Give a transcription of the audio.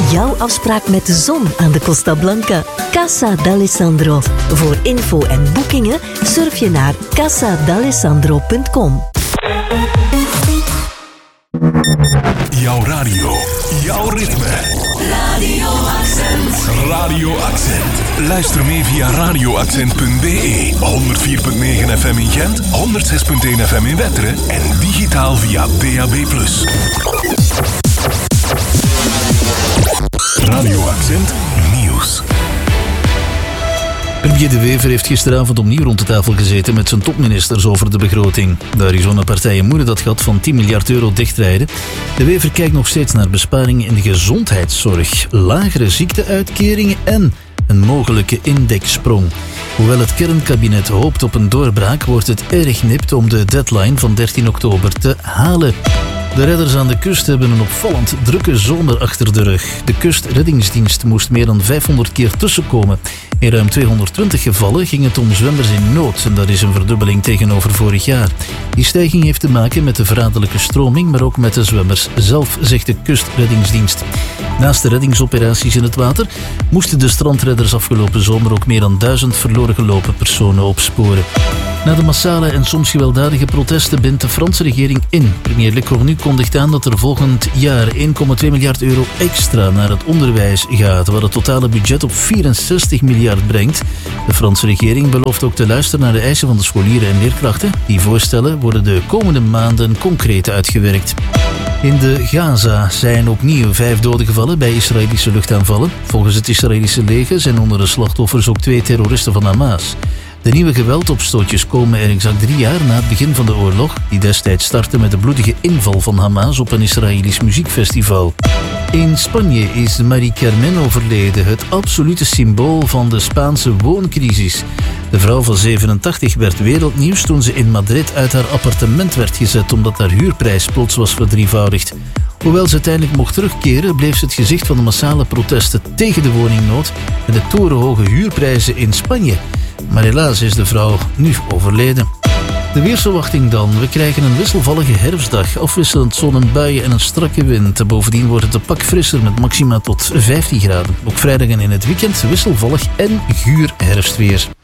Jouw afspraak met de zon aan de Costa Blanca. Casa d'Alessandro. Voor info en boekingen surf je naar casadalessandro.com. Jouw radio, jouw ritme. Radio Accent. Radio Accent. Luister mee via radioaccent.be. 104.9 FM in Gent, 106.1 FM in Wetteren en digitaal via DAB+. Radio Accent Nieuws. Premier De Wever heeft gisteravond opnieuw rond de tafel gezeten met zijn topministers over de begroting. De Arizona-partijen moeten dat gat van 10 miljard euro dichtrijden. De Wever kijkt nog steeds naar besparingen in de gezondheidszorg, lagere ziekteuitkeringen en een mogelijke indexsprong. Hoewel het kernkabinet hoopt op een doorbraak, wordt het erg nipt om de deadline van 13 oktober te halen. De redders aan de kust hebben een opvallend drukke zomer achter de rug. De kustreddingsdienst moest meer dan 500 keer tussenkomen. In ruim 220 gevallen ging het om zwemmers in nood en dat is een verdubbeling tegenover vorig jaar. Die stijging heeft te maken met de verraderlijke stroming, maar ook met de zwemmers zelf, zegt de kustreddingsdienst. Naast de reddingsoperaties in het water moesten de strandredders afgelopen zomer ook meer dan 1000 verloren gelopen personen opsporen. Na de massale en soms gewelddadige protesten bindt de Franse regering in. Premier Le Cornu kondigt aan dat er volgend jaar 1,2 miljard euro extra naar het onderwijs gaat, wat het totale budget op 64 miljard brengt. De Franse regering belooft ook te luisteren naar de eisen van de scholieren en leerkrachten. Die voorstellen worden de komende maanden concreet uitgewerkt. In de Gaza zijn opnieuw 5 doden gevallen bij Israëlische luchtaanvallen. Volgens het Israëlische leger zijn onder de slachtoffers ook 2 terroristen van Hamas. De nieuwe geweldopstootjes komen er exact 3 jaar na het begin van de oorlog, die destijds startte met de bloedige inval van Hamas op een Israëlisch muziekfestival. In Spanje is Marie Carmen overleden, het absolute symbool van de Spaanse wooncrisis. De vrouw van 87 werd wereldnieuws toen ze in Madrid uit haar appartement werd gezet omdat haar huurprijs plots was verdrievoudigd. Hoewel ze uiteindelijk mocht terugkeren, bleef ze het gezicht van de massale protesten tegen de woningnood en de torenhoge huurprijzen in Spanje. Maar helaas is de vrouw nu overleden. De weersverwachting dan. We krijgen een wisselvallige herfstdag, afwisselend zon en buien en een strakke wind. Bovendien wordt het een pak frisser met maxima tot 15 graden. Ook vrijdag en in het weekend wisselvallig en guur herfstweer.